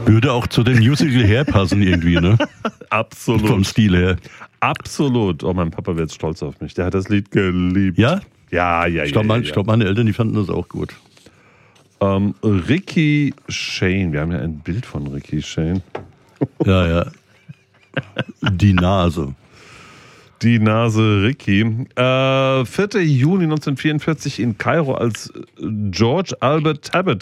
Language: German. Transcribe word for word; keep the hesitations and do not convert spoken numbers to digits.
Würde auch zu dem Musical herpassen irgendwie, ne? Absolut. Vom Stil her. Absolut. Oh, mein Papa wird stolz auf mich. Der hat das Lied geliebt. Ja? Ja, ja, Ich ja. glaube, ja, mein, ja. glaub, meine Eltern, die fanden das auch gut. Ähm, Ricky Shane. Wir haben ja ein Bild von Ricky Shane. Ja, ja. Die Nase. Die Nase Ricky. Äh, vierter Juni neunzehnhundertvierundvierzig in Kairo, als George Albert Tabet